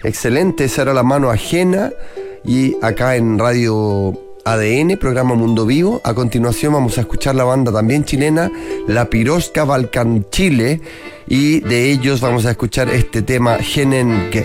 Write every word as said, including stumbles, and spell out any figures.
Excelente, esa era La Mano Ajena. Y acá en Radio A D N, programa Mundo Vivo. A continuación vamos a escuchar la banda también chilena, La Pirosca Balkan Chile. Y de ellos vamos a escuchar este tema, Genenke.